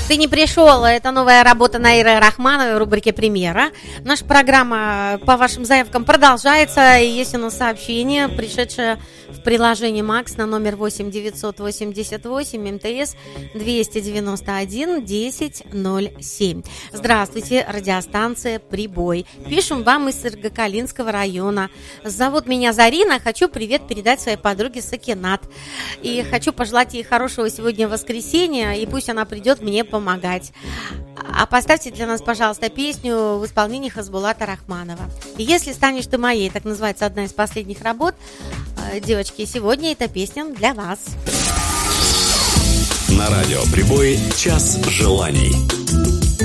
Ты не пришел, это новая работа Наиры Рахмановой в рубрике «Премьера». Наша программа по вашим заявкам продолжается. И есть у нас сообщение, пришедшее в приложении МАКС на номер 8 988 МТС 291 1007. Здравствуйте, радиостанция «Прибой». Пишем вам из Сыргокалинского района. Зовут меня Зарина. Хочу привет передать своей подруге Сакинат. И хочу пожелать ей хорошего сегодня воскресенья. И пусть она придет мне помогать. А поставьте для нас, пожалуйста, песню в исполнении Хазбулата Рахманова. «Если станешь ты моей», так называется одна из последних работ. Девочки, сегодня эта песня для вас. На радио «Прибой» час желаний.